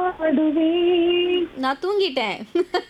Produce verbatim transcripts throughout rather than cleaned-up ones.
பாடுவேன். நான் தூங்கிட்டேன்.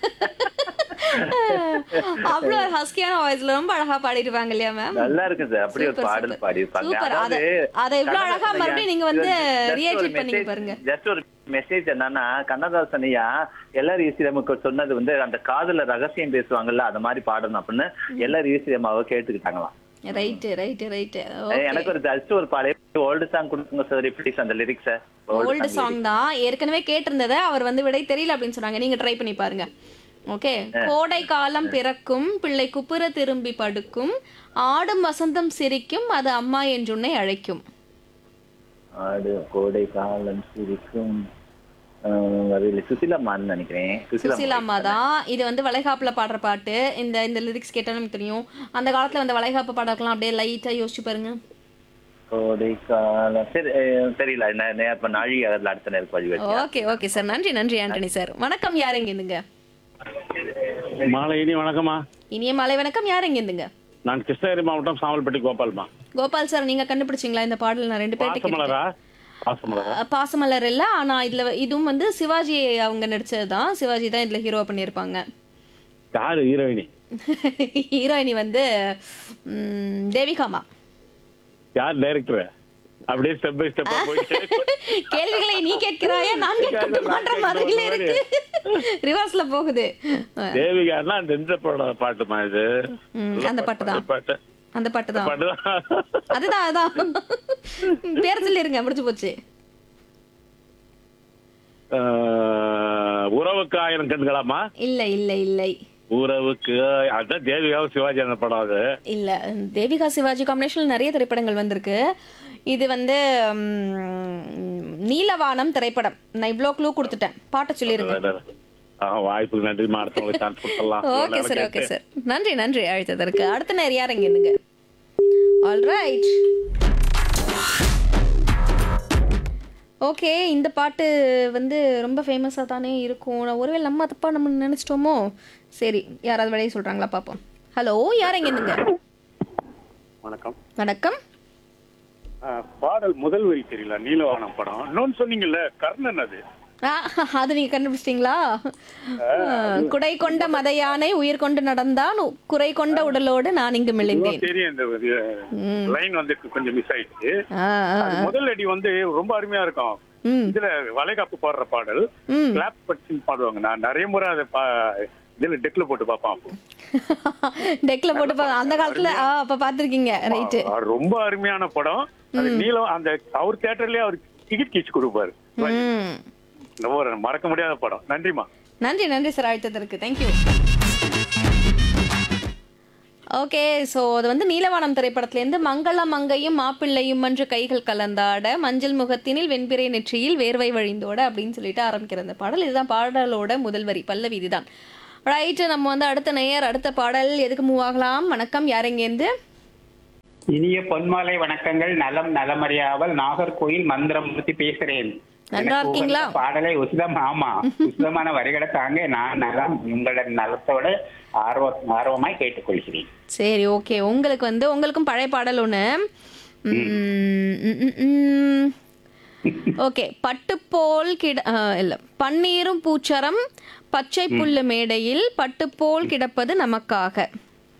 அவ்வளோ ஒரு ஹஸ்கியான வாய்ஸ்ல ரொம்ப அழகா பாடிருப்பாங்க இல்லையா மேம்? நல்லா இருக்கு சார். அப்படி ஒரு சூப்பர் பாடல் சூப்பர் பாடியிருப்பாங்க. சூப்பர். அத அதாவது அத இவ்வளவு அழகா கண்ணதாசன் ஐயா, மறுபடியும் நீங்க வந்து just ஒரு ரியேட் பண்ணீங்க message- பாருங்க. just ஒரு மெசேஜ் என்னன்னா, கண்ணதாசன் ஐயா எல்லாரும் ஈஸ்வரமுக்கு சொன்னது வந்து அந்த காதுல ரகசியம் பேசுவாங்கல்ல, அந்த மாதிரி பாடணும் அப்படின்னு எல்லாரும் ஈஸ்வரமாவை கேட்டுக்கிட்டாங்களாம். Right right right. எனக்கு ஒரு ஜஸ்ட் ஒரு பழைய ஓல்டு சாங் கொடுங்க சார் ப்ளீஸ், அந்த லிரிக்ஸ். ஓல்டு சாங் தான் ஏற்கனவே கேட்டிருந்ததை அவர் வந்து விடை தெரியல அப்படின்னு சொன்னாங்க. நீங்க ட்ரை பண்ணி பாருங்க. ஓகே. கோடை காலம் பிறக்கும் பிள்ளை குப்புற திரும்பி படுக்கும் ஆடும் வசந்தம் சிரிக்கும் அது அம்மா என்றுன்னை அழைக்கும். ஆடு கோடை காலம் சிரிக்கும் சுசிலாமான்னு நினைக்கிறேன். சுசிலாமா தான். இது வந்து வளைகாப்புல பாடுற பாட்டு. இந்த இந்த லிரிக்ஸ் கேட்டாலும் எனக்கு தெரியும். அந்த காலத்துல வந்து வளைகாப்பு பாடலாம். அப்படியே லைட்டா யோசிச்சு பாருங்க. கோடை காலம் சரி தெரியல. இப்ப நாழி அதில் அடுத்த நேரம் வழி. Okay okay sir. நன்றி நன்றி ஆண்டனி சார். வணக்கம். யார் எங்க இருந்துங்க? மாலை இனி வணக்கம்மா. இனிய மாலை வணக்கம். யார் எங்க இருந்துங்க? நான் கிருஷ்ணகிரி மாவட்டம் சாமல்பட்டி கோபால்மா. கோபால் சார், நீங்க கண்டுபிடிச்சீங்களா இந்த பாடல்? நான் ரெண்டு பேர்ட்ட பாசமலரா? பாசமலரா? பாசமலர் இல்ல. ஆனா இதுல இதுவும் வந்து சிவாஜி அவங்க நடிச்சதுதான். சிவாஜி தான் இதுல ஹீரோவா பண்ணிருப்பாங்க. யாரு ஹீரோயினி? ஹீரோயினி வந்து ம், தேவிகாமா. யார் டைரக்டர்? அப்படியே ஸ்டெப் பை ஸ்டெப்பா போயிட்டு கேள்விகளை நீ கேட்கிறாயா நான் கேட்க மாட்டற மாதிரில இருக்கு. ரிவர்ஸ்ல போகுது. தேவிகானா அந்த இந்த பட பாட்டுமா இது? ம், அந்த பாட்டு தான். பாட்டு அந்த பாட்டு தான். பாட்டு தான். அதுதான் அதான். பேர் சொல்லிருங்க, முடிஞ்சு போச்சு. உறவுக்கு ஆயிரம் கண்களாமா? இல்ல இல்ல இல்லை. உறவுக்கு அதான் தேவிகாவும் சிவாஜி அந்த படம். அது இல்ல. தேவிகா சிவாஜி காம்பினேஷன்ல நிறைய திரைப்படங்கள் வந்திருக்கு. இது வந்து ம், நீலவானம் திரைப்படம். நான் இவ்ளோ க்ளூ கொடுத்துட்டேன். பாட்ட சொல்லிருங்க. வாய்ப்புக்கு நன்றி. அடுத்தவங்களுக்கு சான்ஸ் கொடுக்கலாம். Okay sir. Okay sir. நன்றி நன்றி அழைத்ததற்கு. அடுத்த நேரம் யார் எங்க இருந்துங்க? ஆல்ரைட். ஓகே. இந்த பாட்டு வந்து ரொம்ப ஃபேமஸாக தானே இருக்கும். நான் ஒருவேளை நம்ம தப்பா நம்ம நினைச்சிட்டோமோ? சரி, யாராவது விளைய சொல்றாங்களா பார்ப்போம். ஹலோ, யார் எங்க இருந்துங்க? வணக்கம். வணக்கம். பாடல் முதல் வரி தெரியல. நீலவானம் படம். இன்னொன்னு சொன்னீங்கல்ல கர்ணன், அது ஆ, அது நீங்க கண்டுபிடிச்சிட்டீங்களா? குடை கொண்ட மத யானை உயிர் கொண்டு நடந்தான் குறை கொண்ட உடலோடு நான் இங்கு மிளிந்தேன். தெரியும். இந்த லைன் வந்து கொஞ்சம் மிஸ் ஆயிடுச்சு. ஆ, ஆ, அது முதல் அடி வந்து ரொம்ப அருமையா இருக்கும். ம், இதுல வளைகாப்பு பாடுற பாடல் ம். கிளாப் பட்சின்னு பாடுவாங்க. நான் நிறைய முறை அதை பா- இதுல டெக்ல போட்டு பார்ப்பேன். அப்போ டெக்ல போட்டு பா- அந்த காலத்துல ஆ, அப்ப பாத்திருக்கீங்க. ரைட்டு. ஆ, ரொம்ப அருமையான படம். அது நீலம். அந்த அவர் தியேட்டர்லயே அவர் டிக்கெட் கீச்சு கொடுப்பாரு. ம். ரொம்ப ஒரு மறக்க முடியாத படம். நன்றிமா. நன்றி நன்றி சார் அழைத்ததற்கு. தேங்க்யூ. ஓகே. ஸோ அது வந்து நீலவானம் திரைப்படத்திலேருந்து மங்கள மங்கையும் மாப்பிள்ளையும் என்று கைகள் கலந்தாட மஞ்சள் முகத்தினில் வெண்பிறை நெற்றியில் வேர்வை வழிந்தோட அப்படின்னு சொல்லிட்டு ஆரம்பிக்கிற அந்த பாடல். இதுதான் பாடலோட முதல் வரி, பல்லவி இதுதான். ரைட்டு. நம்ம வந்து அடுத்த நேயர் அடுத்த பாடல் எதுக்கு மூவ் ஆகலாம்? வணக்கம். யார் எங்கேருந்து? இனிய பொன்மாலை வணக்கங்கள். நலம் நலமறியாவல் நாகர்கோயில் மந்திரமூர்த்தி பேசுறேன். நன்றா இருக்கீங்களா? பாடலை உசிதம். ஆமா, உசிதமான வரிகளை தாங்க. நான் நலம் உங்களோட நலத்தோட ஆர்வ ஆர்வமாய் கேட்டுக்கொள்கிறேன். சரி, ஓகே. உங்களுக்கு வந்து உங்களுக்கும் பழைய பாடல் ஒன்று. ஓகே. பட்டுப்போல் கிட ஆ, இல்ல பன்னீரும் பூச்சரம் பச்சை புல்லு மேடையில் பட்டுப்போல் கிடப்பது நமக்காக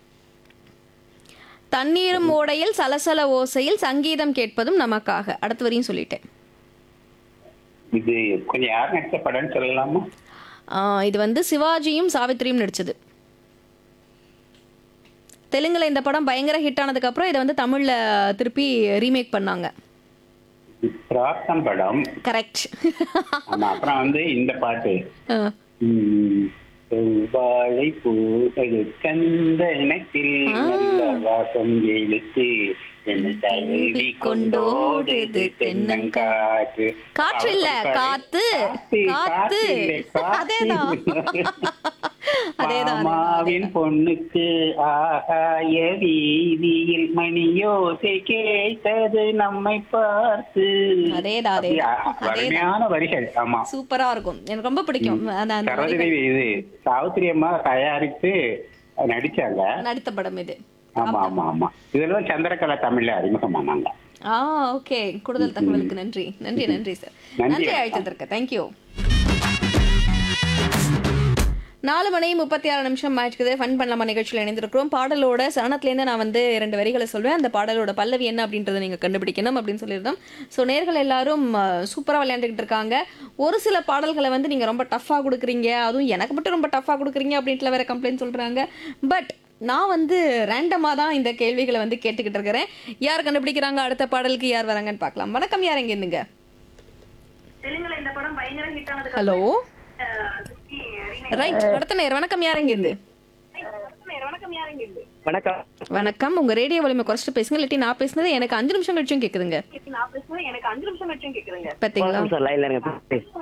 தண்ணீரும் ஓடையில் சலசல ஓசையில் சங்கீதம் கேட்பதும் நமக்காக. அடுத்த வரையும் சொல்லிட்டேன். இது கொஞ்சம் யார் நடிச்ச படம்னு சொல்லலாமா? ஆ, இது வந்து சிவாஜியும் சாவித்திரியும் நடிச்சது. தெலுங்குல இந்த படம் பயங்கர ஹிட் ஆனதுக்கு அப்புறம் இதை வந்து தமிழ்ல திருப்பி ரீமேக் பண்ணாங்க. பிரார்த்தம் படம். கரெக்ட். ஆமா. அப்புறம் வந்து இந்த பாட்டு வாழை பூசது கந்தனத்தில் நல்ல வாசம் இழுத்து என்னை தழுவி கொண்டோடுது தென்னங்காற்று. காற்று இல்ல, காத்து காத்து. அதேதான் அதேதான். மாமாவின் பொண்ணுக்கு ஆகாய வீதியில் மணியோசை கேட்டது நம்மை பார்த்து. அதேதான் அதேதான் அருமையான வரிகள். ஆமா, சூப்பரா இருக்கும். எனக்கு ரொம்ப பிடிக்கும். அந்த- அந்த சரோஜினி இது சாவித்திரி அம்மா தயாரித்து நடிச்சாங்க. நடித்த படம் இது. ஆமா ஆமா ஆமா. இதெல்லாம் சந்திரகலா தமிழ்ல அறிமுகமானாங்க. ஆ, ஓகே. கூடுதல் தகவலுக்கு நன்றி நன்றி நன்றி சார். நன்றி. நன்றி அழைத்ததற்கு. தேங்க்யூ. நாலு மணி முப்பத்தி ஆறு நிமிஷம் ஆயிடுக்குது. ஃபன் பண்ணலாமா நிகழ்ச்சியில் இணைந்திருக்கிறோம். பாடலோட சரணத்துலேருந்து நான் வந்து ரெண்டு வரிகளை சொல்வேன். அந்த பாடலோட பல்லவி என்ன அப்படின்றத நீங்கள் கண்டுபிடிக்கணும் அப்படின்னு சொல்லியிருந்தோம். ஸோ நேர்கள் எல்லாரும் சூப்பராக விளையாண்டுக்கிட்டு இருக்காங்க. ஒரு சில பாடல்களை வந்து நீங்கள் ரொம்ப டஃப்பாக கொடுக்குறீங்க, அதுவும் எனக்கு மட்டும் ரொம்ப டஃப்பாக கொடுக்குறீங்க அப்படின்ட்டு வேற கம்ப்ளைண்ட் சொல்கிறாங்க. பட் நான் வந்து ரேண்டமாக தான் இந்த கேள்விகளை வந்து கேட்டுக்கிட்டு இருக்கிறேன். யார் கண்டுபிடிக்கிறாங்க, அடுத்த பாடலுக்கு யார் வராங்கன்னு பார்க்கலாம். வணக்கம், யார் எங்க இருந்துங்க? ஹலோ, ரைட், அடுத்த நேர். வணக்கம், யார் எங்க இருந்து? வணக்கம். வணக்கம். உங்க ரேடியோ வால்யூமை குறைச்சிட்டு பேசுங்க, இல்லாட்டி நான் பேசுனது எனக்கு அஞ்சு நிமிஷம் கழிச்சும் கேக்குதுங்க. பாத்தீங்களா? சார் லைன்ல இருங்க.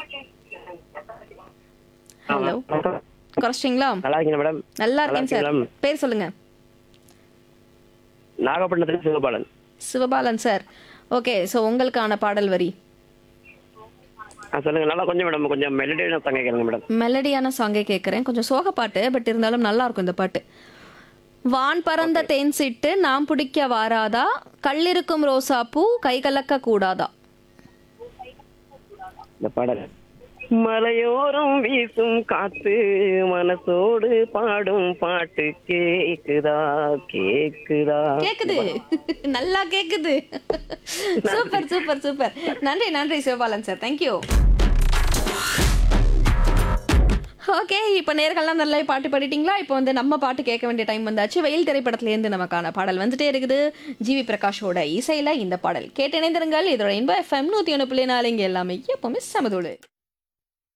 ஹலோ, குறைச்சிங்களா? நல்லா இருக்கீங்க மேடம்? நல்லா இருக்கேன் சார். பேர் சொல்லுங்க. நாகப்பட்டினத்துல Sivabalan. Sivabalan sir. Okay, so உங்களுக்கான பாடல் வரி சொல்லுங்க. நல்லா கொஞ்சம் மேடம், கொஞ்சம் மெலடியான சாங் கேட்குறேங்க மேடம். மெலடியான சாங்கே கேட்குறேன். கொஞ்சம் சோக பாட்டு, பட் இருந்தாலும் நல்லா இருக்கும் இந்த பாட்டு. வான் பறந்த தேன் சிட்டு நாம் பிடிக்க வாராதா, கல்லிருக்கும் ரோசா பூ கை கலக்க கூடாதா. இந்த பாடல் மலையோரம் வீசும் காத்து மனசோடு பாடும் பாட்டு கேக்குதா கேக்குதா கேக்குது, நல்லா கேக்குது. Super super super. நன்றி நன்றி சிவபாலன் சார், தேங்க்யூ. ஓகே, இப்போ நேர்கள்லாம் நல்லா பாட்டு பாடிட்டீங்களா? இப்போ வந்து நம்ம பாட்டு கேட்க வேண்டிய டைம் வந்தாச்சு. வெயில் திரைப்படத்திலேருந்து நமக்கான பாடல் வந்துட்டே இருக்குது. ஜிவி பிரகாஷோட இசையில இந்த பாடல் கேட்டு இணைந்திருங்கள். இதோட இன்ப எஃப்எம் நூத்தி ஒன்று புள்ளி நாலு இங்க எல்லாமே எப்பவுமே சமதோடு.